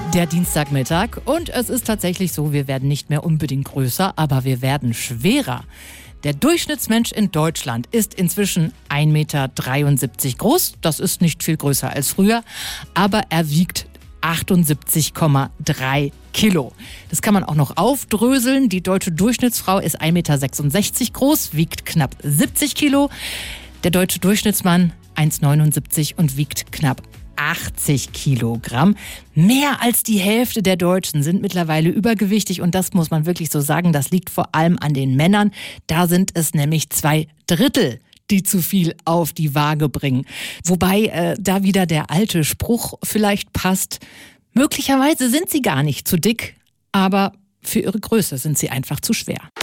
Der Dienstagmittag und es ist tatsächlich so, wir werden nicht mehr unbedingt größer, aber wir werden schwerer. Der Durchschnittsmensch in Deutschland ist inzwischen 1,73 Meter groß. Das ist nicht viel größer als früher, aber er wiegt 78,3 Kilo. Das kann man auch noch aufdröseln. Die deutsche Durchschnittsfrau ist 1,66 Meter groß, wiegt knapp 70 Kilo. Der deutsche Durchschnittsmann 1,79 und wiegt knapp 80 Kilogramm. Mehr als die Hälfte der Deutschen sind mittlerweile übergewichtig und das muss man wirklich so sagen, das liegt vor allem an den Männern. Da sind es nämlich 2/3, die zu viel auf die Waage bringen. Wobei da wieder der alte Spruch vielleicht passt. Möglicherweise sind sie gar nicht zu dick, aber für ihre Größe sind sie einfach zu schwer.